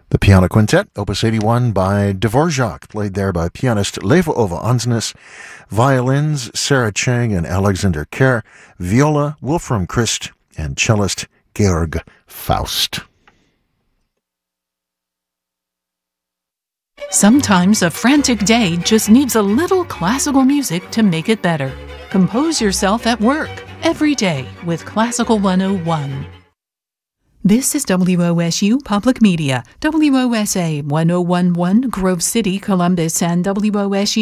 The Piano Quintet, Opus 81 by Dvorak, played there by pianist Leva Ova Ansnes, violins Sarah Chang and Alexander Kerr, viola Wolfram Christ, and cellist Georg Faust. Sometimes a frantic day just needs a little classical music to make it better. Compose yourself at work every day with Classical 101. This is WOSU Public Media, WOSA 1011 Grove City, Columbus, and WOSU